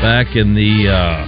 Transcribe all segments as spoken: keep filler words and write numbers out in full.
back in the uh,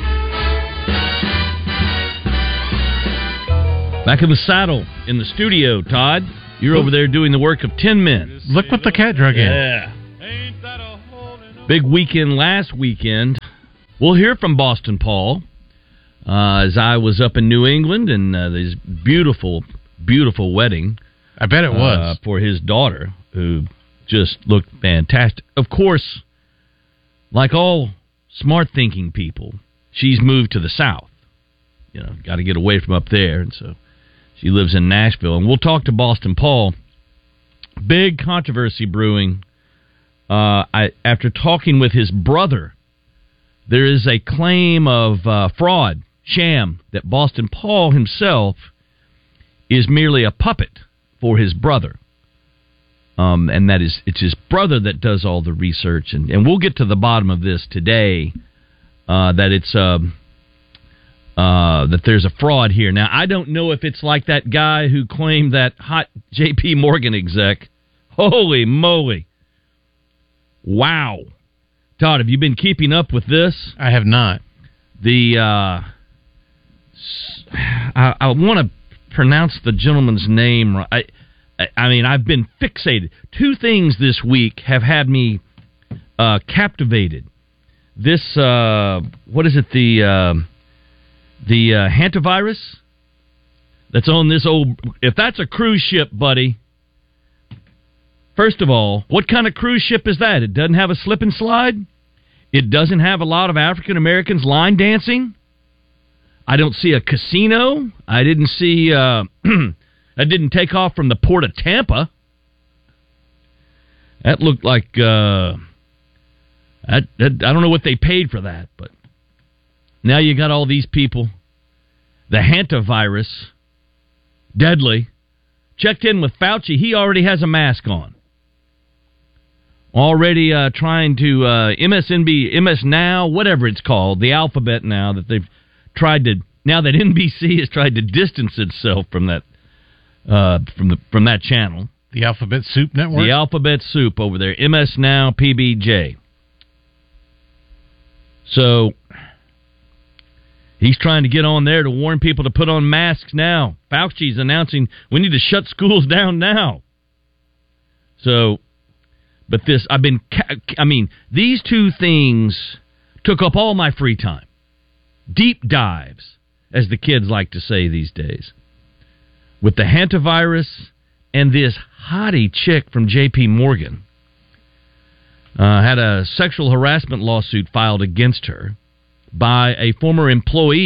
back in the saddle in the studio. Todd, you're over there doing the work of ten men. Look what the cat drug in. Yeah. Big weekend last weekend. We'll hear from Boston Paul uh, as I was up in New England and uh, this beautiful, beautiful wedding. I bet it was uh, for his daughter, who just looked fantastic. Of course, like all smart thinking people, she's moved to the South. You know, got to get away from up there, and so she lives in Nashville. And we'll talk to Boston Paul. Big controversy brewing. Uh, I, after talking with his brother, there is a claim of uh, fraud, sham, that Boston Paul himself is merely a puppet for his brother. Um, and that is, it's his brother that does all the research. And, and we'll get to the bottom of this today, uh, that it's uh, uh, that there's a fraud here. Now, I don't know if it's like that guy who claimed that hot J P Morgan exec. Holy moly. Wow. Todd, have you been keeping up with this? I have not. The, uh, I, I want to pronounce the gentleman's name right. I, I mean, I've been fixated. Two things this week have had me uh, captivated. This, uh, what is it, the uh, the uh, hantavirus that's on this old... If that's a cruise ship, buddy, first of all, what kind of cruise ship is that? It doesn't have a slip and slide? It doesn't have a lot of African Americans line dancing? I don't see a casino. I didn't see... Uh, That didn't take off from the port of Tampa. That looked like, uh, that, that, I don't know what they paid for that, but now you got all these people. The hantavirus, deadly. Checked in with Fauci. He already has a mask on. Already uh, trying to, uh, M S N B, M S Now, whatever it's called, the alphabet now, that they've tried to, now that N B C has tried to distance itself from that. Uh, from the from that channel. The Alphabet Soup Network? The Alphabet Soup over there. M S Now, P B J. So, he's trying to get on there to warn people to put on masks now. Fauci's announcing we need to shut schools down now. So, but this, I've been, I mean, these two things took up all my free time. Deep dives, as the kids like to say these days. With the hantavirus and this hottie chick from J P Morgan. Uh, had a sexual harassment lawsuit filed against her by a former employee